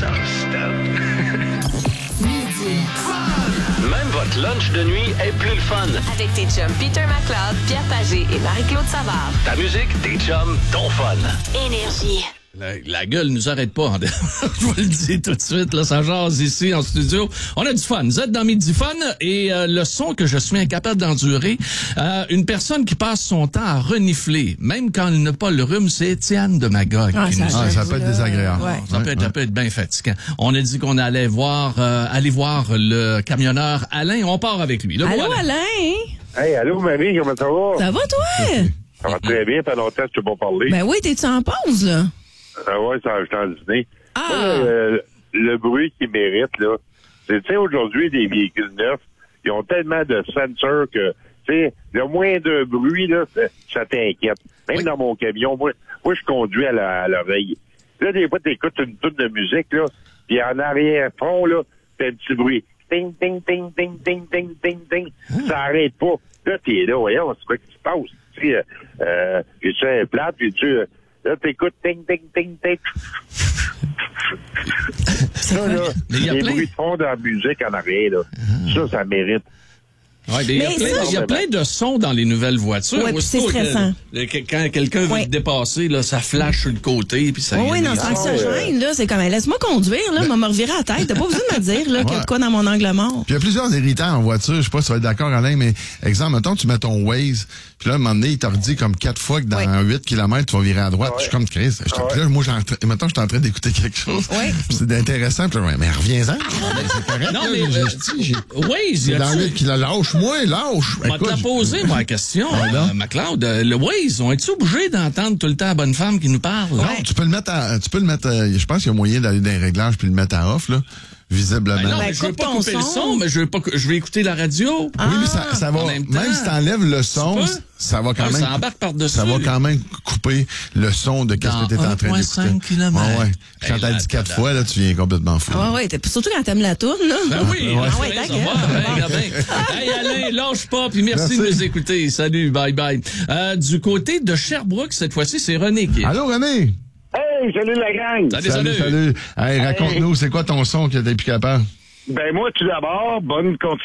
Midi. Même votre lunch de nuit est plus le fun. Avec tes chums Peter McLeod, Pierre Pagé et Marie-Claude Savard. Ta musique, tes chums, ton fun. Énergie. La gueule nous arrête pas. Je vous le dis tout de suite, là, ça jase ici en studio. On a du fun. Vous êtes dans Midi Fun et le son que je suis incapable d'endurer, une personne qui passe son temps à renifler, même quand elle n'a pas le rhume, c'est Étienne de Magog. Ça peut être désagréable. Ouais, ça peut être bien fatigant. On a dit qu'on allait aller voir le camionneur Alain. On part avec lui. Allô, Alain? Hey, allô, Marie, comment ça va? Ça va, toi? Ça va très bien, pendant longtemps que je t'ai pas parlé. Ben oui, t'es-tu en pause, là? Ouais, ça, je suis en dîner. Ah! Moi, le bruit qu'ils méritent, là, c'est, tu sais, aujourd'hui, des véhicules neufs, ils ont tellement de sensors que, tu sais, le moindre bruit, là, ça t'inquiète. Même dans mon camion, moi, je conduis à l'oreille. Là, des fois, t'écoutes une toute de musique, là, puis en arrière-fond, là, t'as un petit bruit. Ting, ting, ting, ting, ting, ting, ting, ting. Ça arrête pas. Là, t'es là, voyons, c'est quoi qui se passe? Tu sais, j'ai-tu un plat, puis là, t'écoutes ting, ting, ting, ting. Ça, là, les bruits de fond de la musique en arrière, là, ça mérite. Ouais, il y a plein de sons dans les nouvelles voitures. Ouais, c'est stressant. Quand quelqu'un veut te dépasser, là, ça flash sur le côté. Puis ça oui, non, sans que ça gêne, là, c'est comme, laisse-moi conduire, là, me revirer à la tête. T'as pas besoin de me dire, là, qu'il y a de quoi dans mon angle mort. Puis il y a plusieurs irritants en voiture. Je sais pas si tu vas être d'accord, Alain, mais exemple, mettons, tu mets ton Waze, puis là, à un moment donné, il te redit comme 4 fois que dans 8 km, tu vas virer à droite. Je suis comme Chris. Là, moi, mettons, je suis en train d'écouter quelque chose. C'est intéressant. Puis là, mais reviens-en. C'est correct. Non, mais Waze, c'est dans 8 km. Lâche. On va te la poser, moi, la question, McLeod. Le Waze, on est-tu obligé d'entendre tout le temps la bonne femme qui nous parle? Non, tu peux le mettre je pense qu'il y a moyen d'aller dans les réglages puis le mettre à off, là. Visiblement. Ben non, mais je veux pas couper le son, mais je veux écouter la radio. Oui, mais ça va, même si t'enlèves le son, ça va quand même. Ça embarque par-dessus. Ça va quand même couper le son de qu'est-ce que t'es en train d'écouter. 1,5 km. Ouais. Quand t'as dit 4 fois, là, tu viens complètement fou. Ouais, surtout quand t'aimes la tourne, là. Ben oui. Hey, Alain, lâche pas, puis merci de nous écouter. Salut, bye. Du côté de Sherbrooke, cette fois-ci, c'est René qui est. Allô, René? Hey, salut la gang! Salut. Hey, raconte-nous, c'est quoi ton son que t'es plus capable? Ben moi, tout d'abord, bonne continuation.